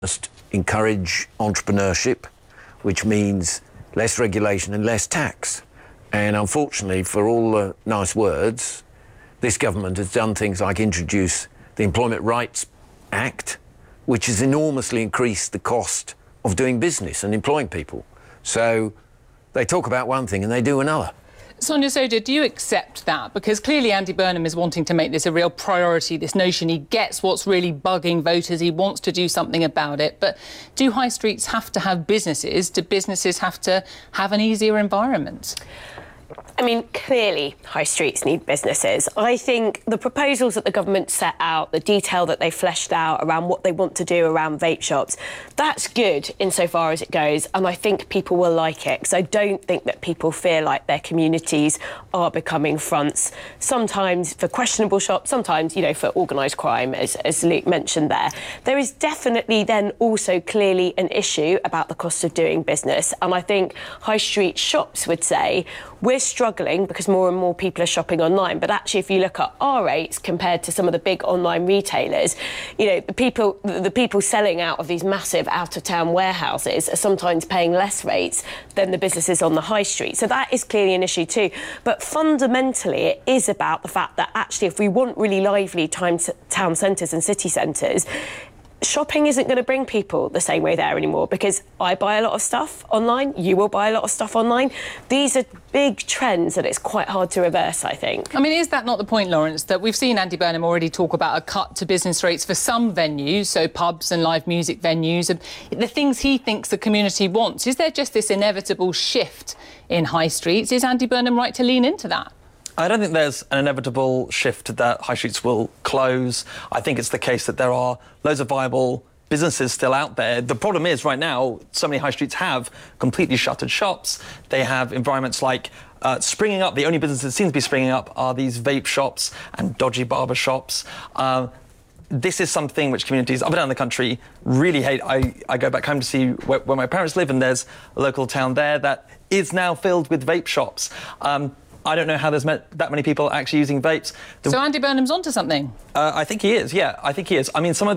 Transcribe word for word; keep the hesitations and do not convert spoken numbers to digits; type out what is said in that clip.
must encourage entrepreneurship, which means less regulation and less tax. And unfortunately, for all the nice words, this government has done things like introduce the Employment Rights Act, which has enormously increased the cost of doing business and employing people. So they talk about one thing and they do another. Sonia Sodha, do you accept that? Because clearly Andy Burnham is wanting to make this a real priority, this notion he gets what's really bugging voters, he wants to do something about it. But do high streets have to have businesses? Do businesses have to have an easier environment? I mean, clearly high streets need businesses. I think the proposals that the government set out, the detail that they fleshed out around what they want to do around vape shops, that's good insofar as it goes, and I think people will like it, because I don't think that people feel like their communities are becoming fronts, sometimes for questionable shops, sometimes, you know, for organised crime, as, as Luke mentioned there. There is definitely then also clearly an issue about the cost of doing business, and I think high street shops would say, we're struggling because more and more people are shopping online. But actually, if you look at our rates compared to some of the big online retailers, you know, the people the people selling out of these massive out-of-town warehouses are sometimes paying less rates than the businesses on the high street. So that is clearly an issue too. But fundamentally, it is about the fact that actually, if we want really lively time town centres and city centres, shopping isn't going to bring people the same way there anymore, because I buy a lot of stuff online, you will buy a lot of stuff online. These are big trends that it's quite hard to reverse, I think. I mean, is that not the point, Lawrence, that we've seen Andy Burnham already talk about a cut to business rates for some venues, so pubs and live music venues, and the things he thinks the community wants? Is there just this inevitable shift in high streets? Is Andy Burnham right to lean into that? I don't think there's an inevitable shift that high streets will close. I think it's the case that there are loads of viable businesses still out there. The problem is, right now, so many high streets have completely shuttered shops. They have environments like uh, springing up. The only businesses that seem to be springing up are these vape shops and dodgy barber shops. Uh, This is something which communities up and down the country really hate. I, I go back home to see where, where my parents live, and there's a local town there that is now filled with vape shops. Um, I don't know how there's met that many people actually using vapes. The, so Andy Burnham's onto something? Uh, I think he is, yeah, I think he is. I mean, some of